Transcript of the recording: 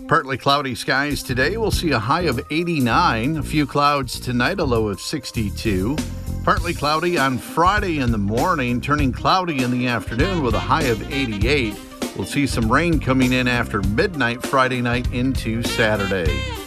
Partly cloudy skies today. We'll see a high of 89. A few clouds tonight, a low of 62. Partly cloudy on Friday in the morning, turning cloudy in the afternoon with a high of 88. We'll see some rain coming in after midnight Friday night into Saturday.